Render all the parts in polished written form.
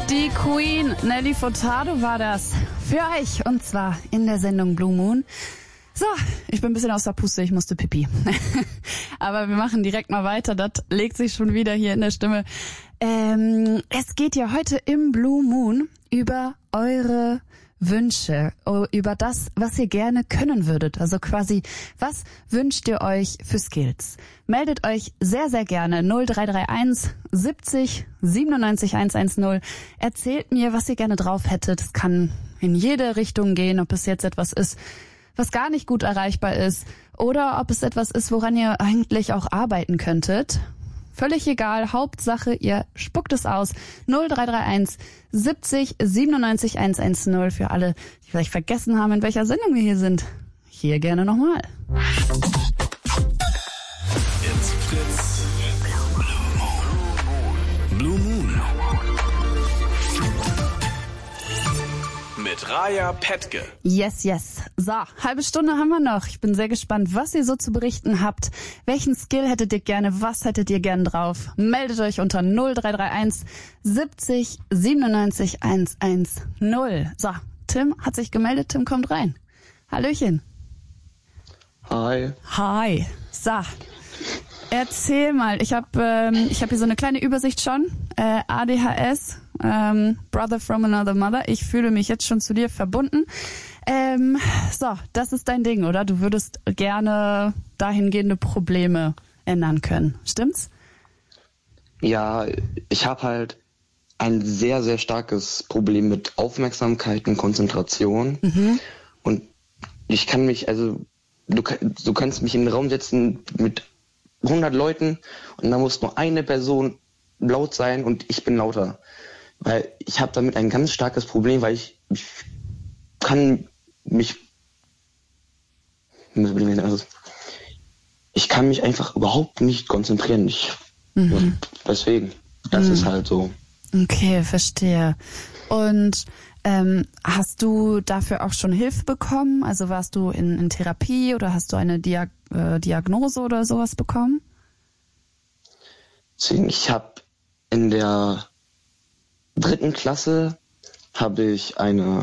Die Queen Nelly Furtado war das für euch und zwar in der Sendung Blue Moon. So, ich bin ein bisschen aus der Puste, ich musste pipi. Aber wir machen direkt mal weiter, das legt sich schon wieder hier in der Stimme. Es geht ja heute im Blue Moon über eure Wünsche, über das, was ihr gerne können würdet. Also quasi, was wünscht ihr euch für Skills? Meldet euch sehr, sehr gerne 0331 70 97 110. Erzählt mir, was ihr gerne drauf hättet. Es kann in jede Richtung gehen, ob es jetzt etwas ist, was gar nicht gut erreichbar ist oder ob es etwas ist, woran ihr eigentlich auch arbeiten könntet. Völlig egal, Hauptsache, ihr spuckt es aus. 0331 70 97 110 für alle, die vielleicht vergessen haben, in welcher Sendung wir hier sind. Hier gerne nochmal. It's Fritz. Blue Moon. Mit Raja Pettke. Yes, yes. So, halbe Stunde haben wir noch. Ich bin sehr gespannt, was ihr so zu berichten habt. Welchen Skill hättet ihr gerne? Was hättet ihr gerne drauf? Meldet euch unter 0331 70 97 110. So, Tim hat sich gemeldet. Tim kommt rein. Hallöchen. Hi. Hi. So, erzähl mal. Ich hab hier so eine kleine Übersicht schon. ADHS, Brother from another mother. Ich fühle mich jetzt schon zu dir verbunden. So, das ist dein Ding, oder? Du würdest gerne dahingehende Probleme ändern können. Stimmt's? Ja, ich habe halt ein sehr, sehr starkes Problem mit Aufmerksamkeit und Konzentration. Mhm. Und ich kann mich, also du kannst mich in den Raum setzen mit 100 Leuten und da muss nur eine Person laut sein und ich bin lauter. Weil ich habe damit ein ganz starkes Problem, weil ich kann mich einfach überhaupt nicht konzentrieren. Deswegen, das ist halt so. Okay, verstehe. Und hast du dafür auch schon Hilfe bekommen? Also warst du in Therapie oder hast du eine Diagnose oder sowas bekommen? Ich habe in der 3. Klasse da bin ich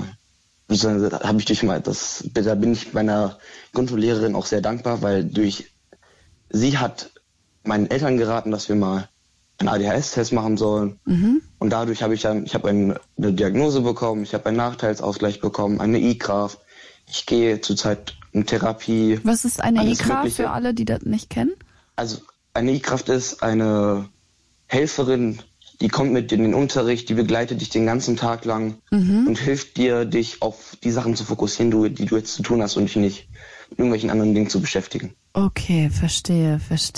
meiner Grundschullehrerin auch sehr dankbar, weil sie hat meinen Eltern geraten, dass wir mal einen ADHS-Test machen sollen. Mhm. Und dadurch habe ich eine Diagnose bekommen, ich habe einen Nachteilsausgleich bekommen, eine I-Kraft. Ich gehe zurzeit in Therapie. Was ist eine I-Kraft für alle, die das nicht kennen? Also eine I-Kraft ist eine Helferin, die kommt mit in den Unterricht, die begleitet dich den ganzen Tag lang und hilft dir, dich auf die Sachen zu fokussieren, die du jetzt zu tun hast und dich nicht mit irgendwelchen anderen Dingen zu beschäftigen. Okay, verstehe.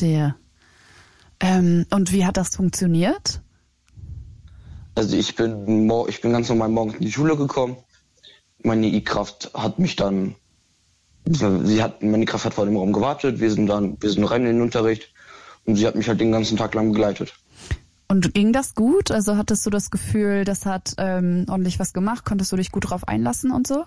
Und wie hat das funktioniert? Also ich bin ganz normal morgens in die Schule gekommen. Meine I-Kraft hat mich dann, meine Kraft hat vor dem Raum gewartet, wir sind rein in den Unterricht und sie hat mich halt den ganzen Tag lang begleitet. Und ging das gut? Also hattest du das Gefühl, das hat ordentlich was gemacht? Konntest du dich gut drauf einlassen und so?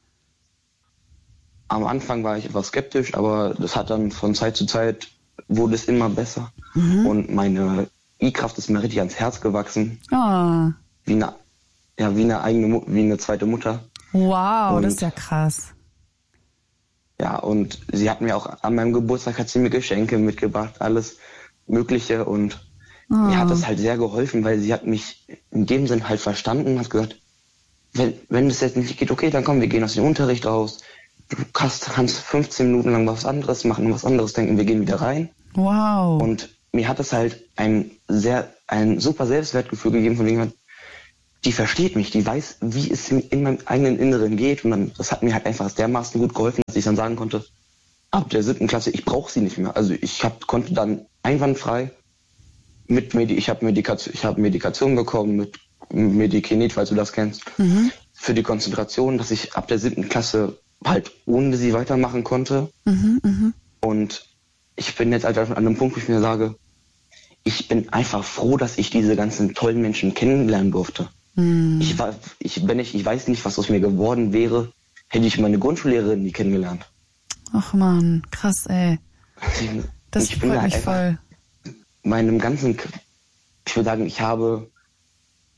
Am Anfang war ich etwas skeptisch, aber das hat dann von Zeit zu Zeit wurde es immer besser. Mhm. Und meine I-Kraft ist mir richtig ans Herz gewachsen. Oh. Wie eine zweite Mutter. Wow, das ist ja krass. Ja, und sie hat mir auch an meinem Geburtstag hat sie mir Geschenke mitgebracht, alles Mögliche und mir hat das halt sehr geholfen, weil sie hat mich in dem Sinn halt verstanden und hat gesagt, wenn es jetzt nicht geht, okay, dann komm, wir gehen aus dem Unterricht raus. Du kannst 15 Minuten lang was anderes machen, was anderes denken, wir gehen wieder rein. Wow. Und mir hat das halt ein super Selbstwertgefühl gegeben, von dem die versteht mich, die weiß, wie es in meinem eigenen Inneren geht und dann, das hat mir halt einfach dermaßen gut geholfen, dass ich dann sagen konnte, ab der 7. Klasse, ich brauche sie nicht mehr. Also konnte dann einwandfrei ich habe Medikation bekommen mit Medikinet, falls du das kennst, für die Konzentration, dass ich ab der 7. Klasse halt ohne sie weitermachen konnte. Und ich bin jetzt halt an einem Punkt, wo ich mir sage, ich bin einfach froh, dass ich diese ganzen tollen Menschen kennenlernen durfte. Ich weiß nicht, was aus mir geworden wäre, hätte ich meine Grundschullehrerin nie kennengelernt. Ach man, krass, ey. Das freut mich voll. Ich würde sagen, ich habe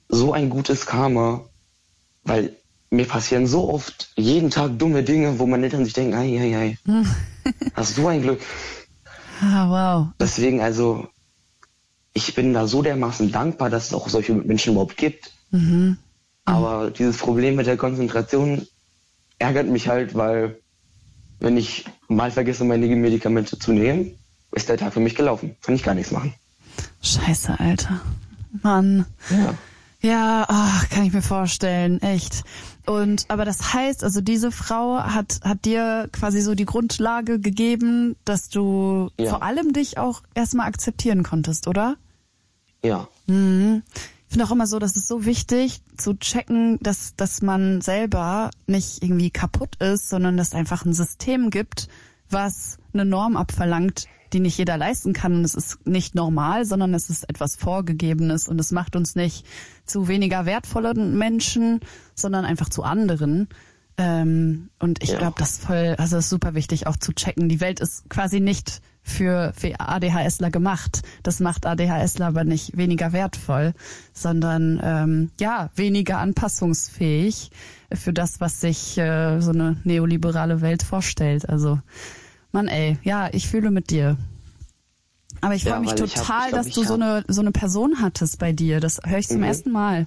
so ein gutes Karma, weil mir passieren so oft jeden Tag dumme Dinge, wo meine Eltern sich denken, ei, hast du ein Glück. Wow. Deswegen also, ich bin da so dermaßen dankbar, dass es auch solche Menschen überhaupt gibt. Aber dieses Problem mit der Konzentration ärgert mich halt, weil wenn ich mal vergesse, meine Medikamente zu nehmen, ist der Tag für mich gelaufen. Kann ich gar nichts machen. Scheiße, Alter. Mann. Ja. Ja, kann ich mir vorstellen, echt. Aber das heißt, also diese Frau hat dir quasi so die Grundlage gegeben, dass du vor allem dich auch erstmal akzeptieren konntest, oder? Ja. Ich finde auch immer so, dass es so wichtig zu checken, dass man selber nicht irgendwie kaputt ist, sondern dass es einfach ein System gibt, was eine Norm abverlangt, die nicht jeder leisten kann. Und es ist nicht normal, sondern es ist etwas Vorgegebenes. Und es macht uns nicht zu weniger wertvollen Menschen, sondern einfach zu anderen. Und ich glaube, das ist super wichtig auch zu checken. Die Welt ist quasi nicht für ADHSler gemacht. Das macht ADHSler aber nicht weniger wertvoll, sondern weniger anpassungsfähig für das, was sich so eine neoliberale Welt vorstellt. Also Mann, ich fühle mit dir. Aber ich freue mich total, dass du so eine Person hattest bei dir. Das höre ich zum ersten Mal.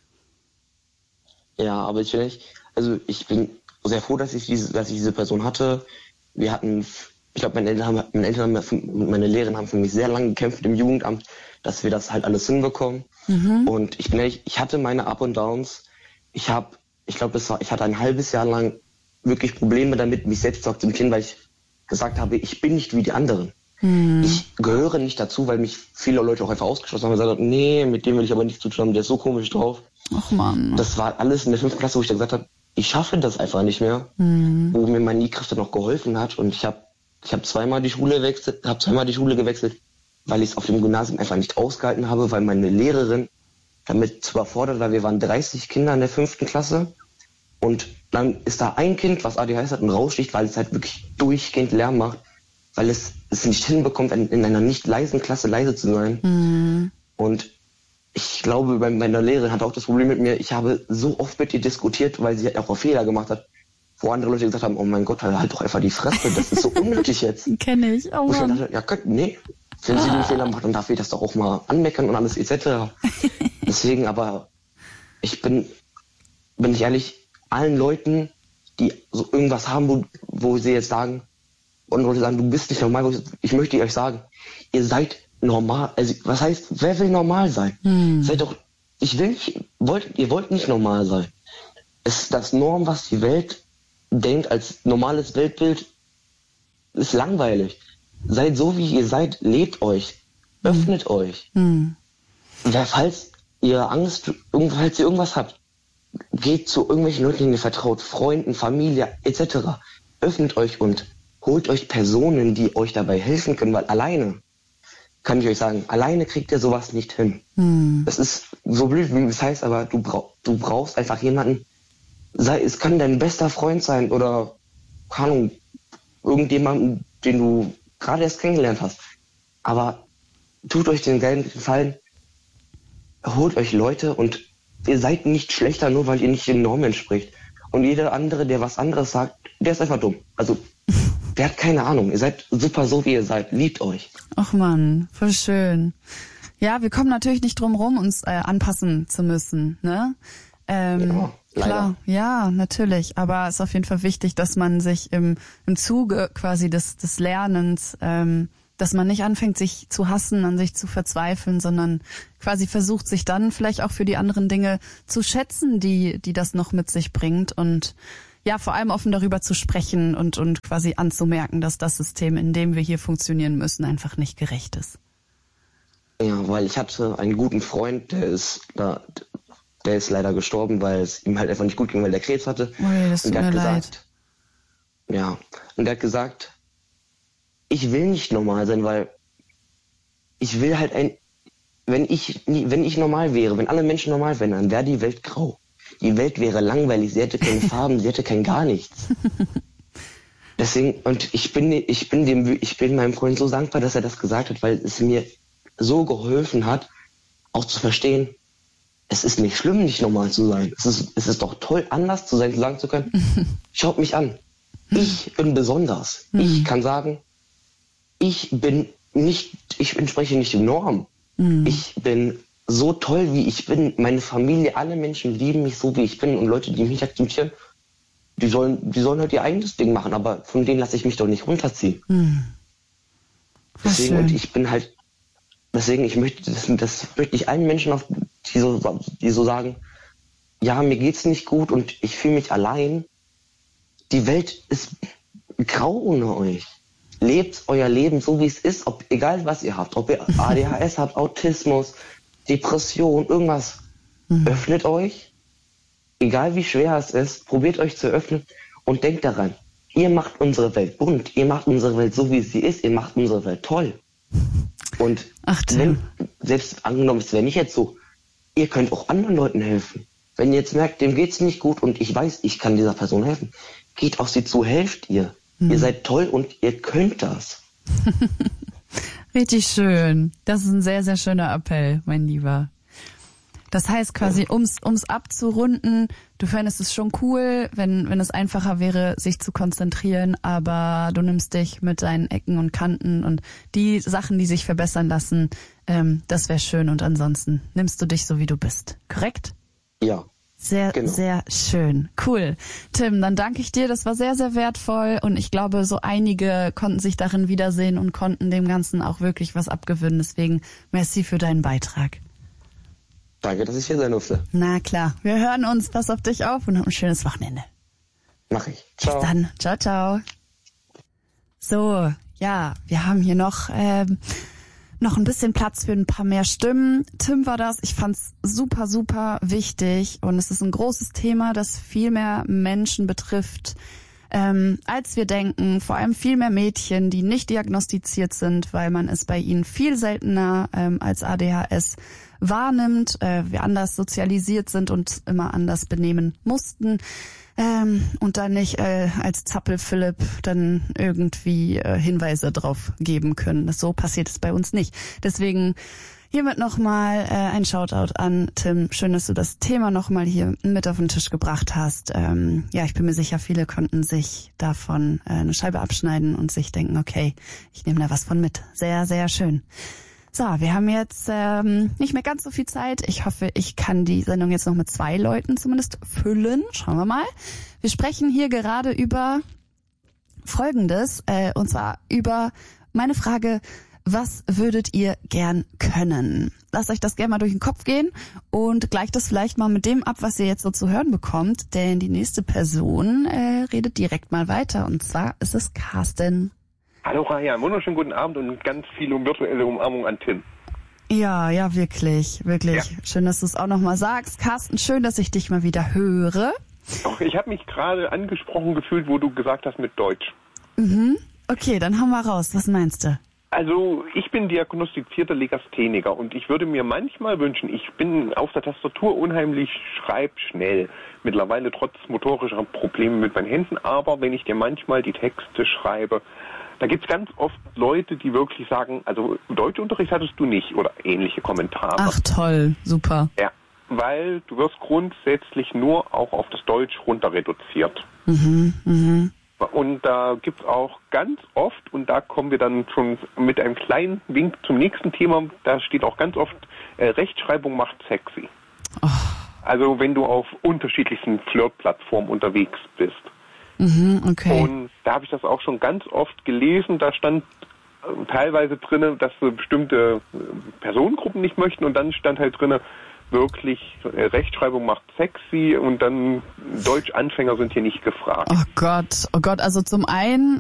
Ja, aber ich bin sehr froh, dass ich diese Person hatte. Wir hatten, ich glaube, meine Eltern und meine Lehrerin haben für mich sehr lange gekämpft im Jugendamt, dass wir das halt alles hinbekommen. Und ich bin ehrlich, ich hatte meine Up und Downs. Ich hatte ein halbes Jahr lang wirklich Probleme damit, mich selbst zu akzeptieren, weil ich gesagt habe, ich bin nicht wie die anderen. Ich gehöre nicht dazu, weil mich viele Leute auch einfach ausgeschlossen haben und gesagt haben, nee, mit dem will ich aber nichts zu tun haben, der ist so komisch drauf. Ach Mann. Das war alles in der 5. Klasse, wo ich dann gesagt habe, ich schaffe das einfach nicht mehr, wo mir mein Lehrkraft dann noch geholfen hat und ich habe zweimal die Schule gewechselt, weil ich es auf dem Gymnasium einfach nicht ausgehalten habe, weil meine Lehrerin damit zu überfordert war. Wir waren 30 Kinder in der 5. Klasse und dann ist da ein Kind, was ADHS hat und raussticht, weil es halt wirklich durchgehend Lärm macht, weil es nicht hinbekommt, in einer nicht leisen Klasse leise zu sein. Und ich glaube, bei meiner Lehrerin hat auch das Problem mit mir, ich habe so oft mit ihr diskutiert, weil sie halt auch Fehler gemacht hat, wo andere Leute gesagt haben, oh mein Gott, halt doch einfach die Fresse, das ist so unnötig jetzt. Kenn ich, oh Mann. Mann. Wenn sie den Fehler macht, dann darf ich das doch auch mal anmeckern und alles etc. Deswegen, aber ich bin ich ehrlich, allen Leuten, die so irgendwas haben, wo sie jetzt sagen, und Leute sagen, du bist nicht normal, ich möchte euch sagen, ihr seid normal. Also was heißt, wer will normal sein? Seid doch, ihr wollt nicht normal sein. Es ist das Norm, was die Welt denkt als normales Weltbild, ist langweilig. Seid so, wie ihr seid, lebt euch, öffnet euch. Falls ihr irgendwas habt, geht zu irgendwelchen Leuten, denen ihr vertraut, Freunden, Familie etc. Öffnet euch und holt euch Personen, die euch dabei helfen können, weil alleine, kann ich euch sagen, alleine kriegt ihr sowas nicht hin. Das ist so blöd, wie es heißt, aber du brauchst einfach jemanden, es kann dein bester Freund sein oder, keine Ahnung, irgendjemanden, den du gerade erst kennengelernt hast. Aber tut euch den selben Gefallen, holt euch Leute und ihr seid nicht schlechter, nur weil ihr nicht den Normen entspricht. Und jeder andere, der was anderes sagt, der ist einfach dumm. Also, der hat keine Ahnung. Ihr seid super so, wie ihr seid. Liebt euch. Ach Mann, voll schön. Ja, wir kommen natürlich nicht drum rum, uns anpassen zu müssen, ne? Ja, klar, ja, natürlich. Aber es ist auf jeden Fall wichtig, dass man sich im Zuge quasi des Lernens, dass man nicht anfängt, sich zu hassen, an sich zu verzweifeln, sondern quasi versucht, sich dann vielleicht auch für die anderen Dinge zu schätzen, die das noch mit sich bringt und ja, vor allem offen darüber zu sprechen und quasi anzumerken, dass das System, in dem wir hier funktionieren müssen, einfach nicht gerecht ist. Ja, weil ich hatte einen guten Freund, der ist leider gestorben, weil es ihm halt einfach nicht gut ging, weil der Krebs hatte. Oh, das tut mir leid. Ja, und der hat gesagt, ich will nicht normal sein, weil ich will halt wenn ich normal wäre, wenn alle Menschen normal wären, dann wäre die Welt grau. Die Welt wäre langweilig, sie hätte keine Farben, sie hätte kein gar nichts. Deswegen, und ich bin meinem Freund so dankbar, dass er das gesagt hat, weil es mir so geholfen hat, auch zu verstehen, es ist nicht schlimm, nicht normal zu sein. Es ist doch toll, anders zu sein, sagen zu können, schaut mich an. Ich bin besonders. Ich kann sagen, ich entspreche nicht der Norm. Ich bin so toll, wie ich bin. Meine Familie, alle Menschen lieben mich so, wie ich bin. Und Leute, die mich akzeptieren, die sollen halt ihr eigenes Ding machen. Aber von denen lasse ich mich doch nicht runterziehen. Deswegen, und ich bin halt, ich möchte, das möchte ich allen Menschen, die so sagen, ja, mir geht's nicht gut und ich fühle mich allein. Die Welt ist grau ohne euch. Lebt euer Leben so, wie es ist, egal was ihr habt. Ob ihr ADHS habt, Autismus, Depression, irgendwas. Öffnet euch. Egal wie schwer es ist, probiert euch zu öffnen und denkt daran, ihr macht unsere Welt bunt, ihr macht unsere Welt so, wie sie ist, ihr macht unsere Welt toll. Und selbst angenommen, es wäre nicht jetzt so, ihr könnt auch anderen Leuten helfen. Wenn ihr jetzt merkt, dem geht's nicht gut und ich weiß, ich kann dieser Person helfen, geht auf sie zu, helft ihr. Ihr seid toll und ihr könnt das. Richtig schön. Das ist ein sehr, sehr schöner Appell, mein Lieber. Das heißt quasi, ums abzurunden, du fändest es schon cool, wenn es einfacher wäre, sich zu konzentrieren, aber du nimmst dich mit deinen Ecken und Kanten und die Sachen, die sich verbessern lassen, das wäre schön und ansonsten nimmst du dich so, wie du bist. Korrekt? Ja. Sehr, genau. Sehr schön. Cool. Tim, dann danke ich dir. Das war sehr, sehr wertvoll und ich glaube, so einige konnten sich darin wiedersehen und konnten dem Ganzen auch wirklich was abgewinnen. Deswegen merci für deinen Beitrag. Danke, dass ich hier sein durfte. Na klar. Wir hören uns. Pass auf dich auf und hab ein schönes Wochenende. Mach ich. Ciao. Bis dann. Ciao, ciao. So, ja, wir haben hier noch ein bisschen Platz für ein paar mehr Stimmen. Tim war das. Ich fand's super, super wichtig und es ist ein großes Thema, das viel mehr Menschen betrifft, als wir denken. Vor allem viel mehr Mädchen, die nicht diagnostiziert sind, weil man es bei ihnen viel seltener als ADHS wahrnimmt, wir anders sozialisiert sind und immer anders benehmen mussten. Und dann nicht als Zappel-Philipp dann irgendwie Hinweise drauf geben können. So passiert es bei uns nicht. Deswegen hiermit nochmal ein Shoutout an Tim. Schön, dass du das Thema nochmal hier mit auf den Tisch gebracht hast. Ja, ich bin mir sicher, viele konnten sich davon eine Scheibe abschneiden und sich denken, okay, ich nehme da was von mit. Sehr, sehr schön. So, wir haben jetzt nicht mehr ganz so viel Zeit. Ich hoffe, ich kann die Sendung jetzt noch mit 2 Leuten zumindest füllen. Schauen wir mal. Wir sprechen hier gerade über Folgendes, und zwar über meine Frage, was würdet ihr gern können? Lasst euch das gerne mal durch den Kopf gehen und gleicht das vielleicht mal mit dem ab, was ihr jetzt so zu hören bekommt, denn die nächste Person redet direkt mal weiter und zwar ist es Carsten. Hallo Raja, wunderschönen guten Abend und ganz viele virtuelle Umarmung an Tim. Ja, wirklich. Ja. Schön, dass du es auch nochmal sagst. Carsten, schön, dass ich dich mal wieder höre. Doch, ich habe mich gerade angesprochen gefühlt, wo du gesagt hast mit Deutsch. Okay, dann hau mal raus. Was meinst du? Also, ich bin diagnostizierter Legastheniker und ich würde mir manchmal wünschen, ich bin auf der Tastatur unheimlich schreibschnell. Mittlerweile trotz motorischer Probleme mit meinen Händen, aber wenn ich dir manchmal die Texte schreibe, da gibt's ganz oft Leute, die wirklich sagen, also Deutschunterricht hattest du nicht oder ähnliche Kommentare. Ach toll, super. Ja, weil du wirst grundsätzlich nur auch auf das Deutsch runter reduziert. Und da gibt's auch ganz oft, und da kommen wir dann schon mit einem kleinen Wink zum nächsten Thema, da steht auch ganz oft, Rechtschreibung macht sexy. Oh. Also wenn du auf unterschiedlichsten Flirt-Plattformen unterwegs bist. Okay. Und da habe ich das auch schon ganz oft gelesen, da stand teilweise drinne, dass bestimmte Personengruppen nicht möchten und dann stand halt drinne, wirklich Rechtschreibung macht sexy und dann Deutschanfänger sind hier nicht gefragt. Oh Gott, also zum einen